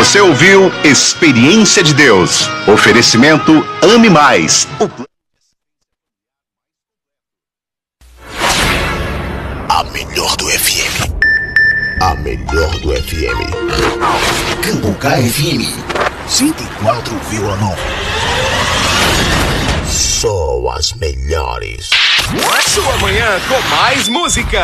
Você ouviu Experiência de Deus. Oferecimento Ame Mais. A melhor do FM. A melhor do FM. Cambucá FM 104,9. Só as melhores. Sua manhã com mais música.